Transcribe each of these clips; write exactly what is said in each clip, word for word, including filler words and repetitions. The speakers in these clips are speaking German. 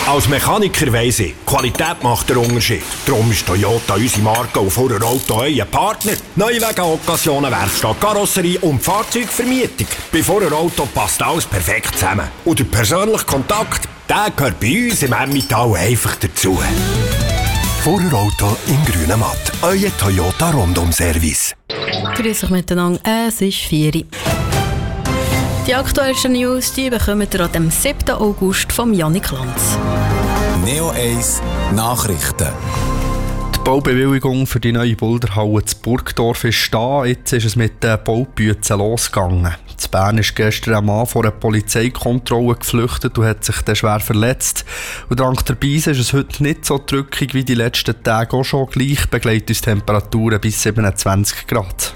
Als Mechaniker weiss ich, Qualität macht den Unterschied. Darum ist Toyota unsere Marke und vor Auto euer Partner. Neuwagen, Occasionen, Werkstatt, Karosserie und Fahrzeugvermietung. Bei Vorher Auto passt alles perfekt zusammen. Und der persönliche Kontakt, der gehört bei uns im Emmental einfach dazu. Vorher Auto in grünem Matt. Euer Toyota Rundum-Service. Grüß euch miteinander, es ist vier Uhr. Die aktuellsten News die bekommt ihr an dem siebten August vom Janik Lanz. Neo eins Nachrichten. Die Baubewilligung für die neue Boulderhalle zu Burgdorf ist da. Jetzt ist es mit den Baubützen losgegangen. In Bern ist gestern ein Mann vor einer Polizeikontrolle geflüchtet und hat sich dann schwer verletzt. Und dank der Beise ist es heute nicht so drückig wie die letzten Tage auch schon. Gleich begleitet uns Temperaturen bis siebenundzwanzig Grad.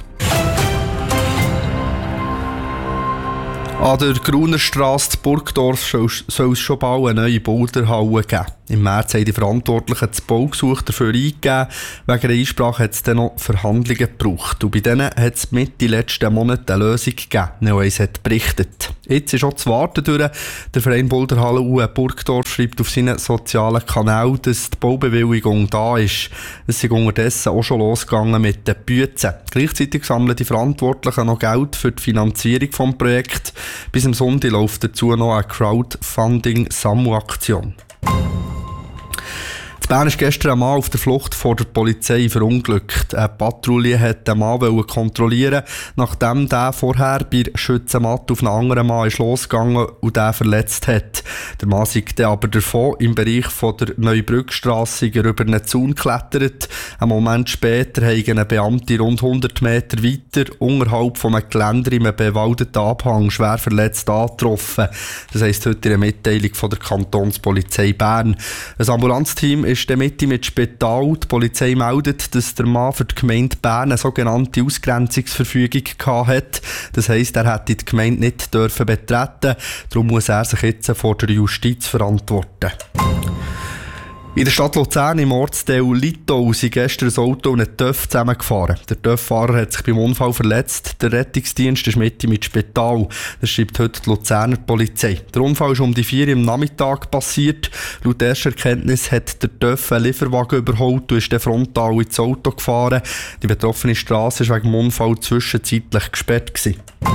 An der Grunerstrasse in Burgdorf soll es schon bald eine neue Boulderhalle geben. Im März haben die Verantwortlichen das Baugesuch dafür eingegeben. Wegen der Einsprache hat es dann noch Verhandlungen gebraucht. Und bei denen hat es Mitte letzten Monat eine Lösung gegeben. Neo eins hat berichtet. Jetzt ist auch das Warten durch. Der Verein Boulderhalle U Burgdorf schreibt auf seinen sozialen Kanal, dass die Baubewilligung da ist. Es ist unterdessen auch schon losgegangen mit den Bützen. Gleichzeitig sammeln die Verantwortlichen noch Geld für die Finanzierung des Projekts. Bis am Sonntag läuft dazu noch eine Crowdfunding-Sammelaktion. In Bern ist gestern ein Mann auf der Flucht vor der Polizei verunglückt. Eine Patrouille wollte den Mann kontrollieren, nachdem der vorher bei Schützenmatt auf einen anderen Mann ist losgegangen und den verletzt hat. Der Mann sei dann aber davon im Bereich von der Neubrückstrasse über einen Zaun geklettert. Einen Moment später haben eine Beamte rund hundert Meter weiter unterhalb von einem Geländer in einem bewaldeten Abhang schwer verletzt angetroffen. Das heisst heute in einer Mitteilung von der Kantonspolizei Bern. Ein Ambulanzteam ist der Mitte mit Spital. Die Polizei meldet, dass der Mann für die Gemeinde Bern eine sogenannte Ausgrenzungsverfügung hatte. Das heisst, er hätte die Gemeinde nicht dürfen betreten. Darum muss er sich jetzt vor der Justiz verantworten. In der Stadt Luzern im Ortsteil Litau sind gestern ein Auto und ein TÜV zusammengefahren. Der TÜV-Fahrer hat sich beim Unfall verletzt. Der Rettungsdienst ist mit ihm ins Spital. Das schreibt heute die Luzerner Polizei. Der Unfall ist um die vier Uhr am Nachmittag passiert. Laut erster Erkenntnis hat der TÜV einen Lieferwagen überholt und ist dann frontal ins Auto gefahren. Die betroffene Straße war wegen dem Unfall zwischenzeitlich gesperrt gewesen.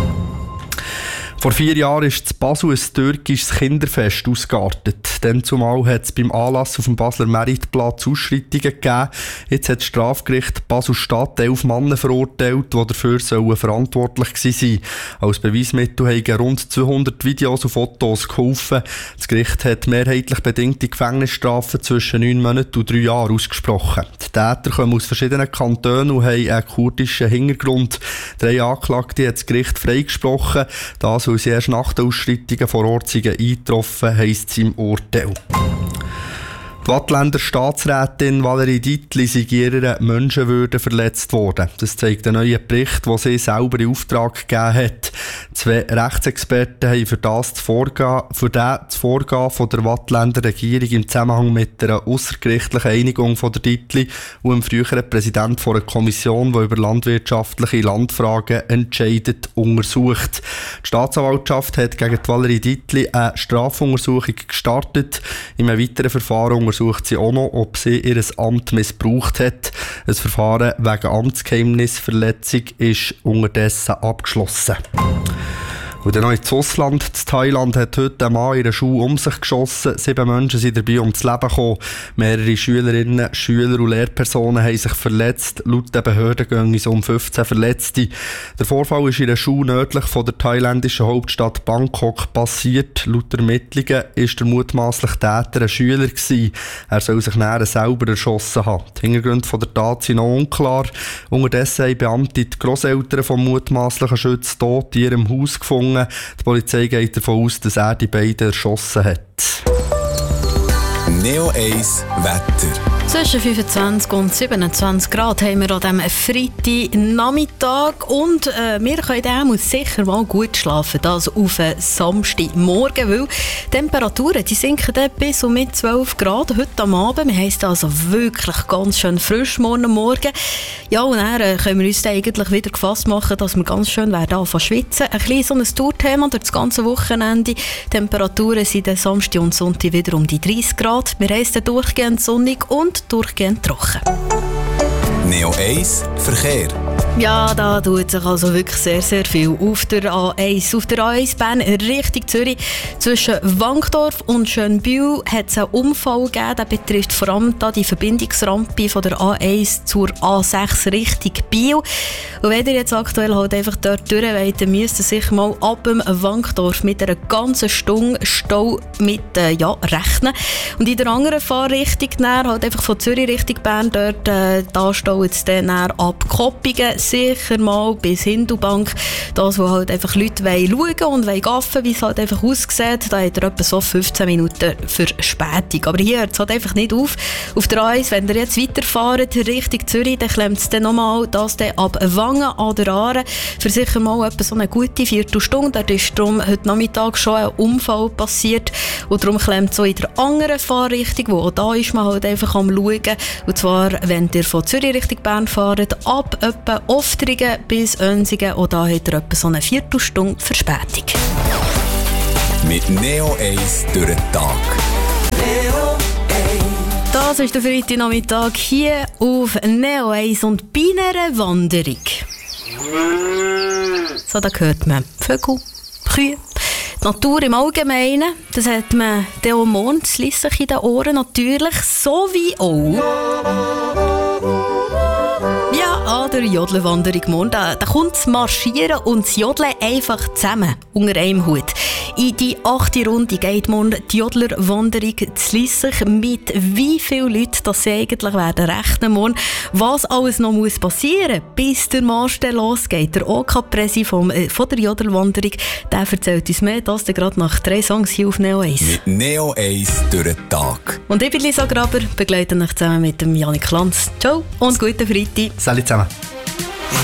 Vor vier Jahren ist in Basel ein türkisches Kinderfest ausgeartet. Dann zumal hat es beim Anlass auf dem Basler Meritplatz Ausschreitungen gegeben. Jetzt hat das Strafgericht Basel-Stadt elf Männer verurteilt, die dafür sollen verantwortlich gewesen sein. Als Beweismittel haben rund zweihundert Videos und Fotos geholfen. Das Gericht hat mehrheitlich bedingte Gefängnisstrafen zwischen neun Monaten und drei Jahren ausgesprochen. Die Täter kommen aus verschiedenen Kantonen und haben einen kurdischen Hintergrund. Drei Anklagte hat das Gericht freigesprochen. Das, weil sie erst nach den Ausschreitungen vor Ort eingetroffen, heisst es im Urteil. Die Waadtländer Staatsrätin Valerie Dietli sei in ihrer Menschenwürde verletzt worden. Das zeigt ein neuer Bericht, den sie selber in Auftrag gegeben hat. Zwei Rechtsexperten haben für das das Vorgehen, für das Vorgehen von der Waadtländer Regierung im Zusammenhang mit einer aussergerichtlichen Einigung von der Dietli und dem früheren Präsident von einer Kommission, die über landwirtschaftliche Landfragen entscheidet, untersucht. Die Staatsanwaltschaft hat gegen die Valerie Dietli eine Strafuntersuchung gestartet. In einem weiteren Verfahren sucht sie auch noch, ob sie ihr Amt missbraucht hat. Ein Verfahren wegen Amtsgeheimnisverletzung ist unterdessen abgeschlossen. Und dann noch ins Ausland. In Thailand hat heute ein Mann in einer Schule um sich geschossen. Sieben Menschen sind dabei ums Leben gekommen. Mehrere Schülerinnen, Schüler und Lehrpersonen haben sich verletzt. Laut den Behörden gehen es um fünfzehn Verletzte. Der Vorfall ist in einer Schule nördlich von der thailändischen Hauptstadt Bangkok passiert. Laut Ermittlungen war der mutmaßliche Täter ein Schüler gewesen. Er soll sich nachher selber erschossen haben. Die Hintergründe der Tat sind noch unklar. Unterdessen haben Beamte die Grosseltern vom mutmaßlichen Schützen tot in ihrem Haus gefunden. Die Polizei geht davon aus, dass er die beiden erschossen hat. Neo eins Wetter. Zwischen fünfundzwanzig und siebenundzwanzig Grad haben wir an diesem Freitagnachmittag und äh, wir können auch sicher mal gut schlafen, das auf einen Samstagmorgen, weil die Temperaturen die sinken dann bis um mit zwölf Grad heute am Abend. Wir haben es also wirklich ganz schön frisch morgen Morgen. Ja, und dann äh, können wir uns dann eigentlich wieder gefasst machen, dass wir ganz schön werden anfangen zu schwitzen. Ein kleines so ein Tourthema durch das ganze Wochenende. Die Temperaturen sind dann Samstag und Sonntag wieder um die dreißig Grad. Wir haben es dann durchgehend sonnig und durchgehend trocken. Neo eins Verkehr. Ja, da tut sich also wirklich sehr, sehr viel auf der A eins. Auf der A eins Bern Richtung Zürich zwischen Wankdorf und Schönbühl hat es einen Unfall gegeben. Der betrifft vor allem da die Verbindungsrampe von der A eins zur A sechs Richtung Biel. Und wenn ihr jetzt aktuell halt einfach dort durch wollt, dann müsst ihr sich mal ab dem Wankdorf mit einer ganzen Stunde Stau mit, äh, ja, rechnen. Und in der anderen Fahrrichtung dann, halt einfach von Zürich Richtung Bern, dort äh, da staut es dann ab Koppingen sicher mal bis Hindubank. Das, wo halt einfach Leute schauen und gaffen, wie es halt einfach aussieht. Da hat er etwa so fünfzehn Minuten Verspätung. Aber hier hört es halt einfach nicht auf. Auf der A eins, wenn ihr jetzt weiterfahrt Richtung Zürich, dann klemmt es dann nochmal das dann ab Wangen an der Aare. Für sicher mal etwa so eine gute Viertelstunde. Da ist darum heute Nachmittag schon ein Unfall passiert. Und darum klemmt es so in der anderen Fahrrichtung, wo auch da ist man halt einfach am Schauen. Und zwar, wenn ihr von Zürich Richtung Bern fahrt, ab etwa Oftringen bis Önsigen, und da hat er etwa so eine Viertelstunde Verspätung. Mit Neo eins durch den Tag. Neo eins. Das ist der Freitagnachmittag hier auf Neo eins und bei einer Wanderung. So, da hört man Vögel, Kühe. Die Natur im Allgemeinen, das hat man den Mond, das liest sich in den Ohren natürlich, so wie auch an der Jodlerwanderung morgen. Da, da kommt das Marschieren und das Jodeln einfach zusammen unter einem Hut. In die achte Runde geht morgen die Jodlerwanderung zu Liessach. Mit wie vielen Leuten das sie eigentlich werden rechnen morgen. Was alles noch muss passieren, bis der Marsch losgeht. Der O K-Präsi von der Jodlerwanderung, der erzählt uns mehr, das gerade nach drei Songs hier auf Neo eins. Mit Neo eins durch den Tag. Und ich bin Lisa Graber, begleite euch zusammen mit dem Janik Lanz. Ciao und guten Freitag. Salut zusammen.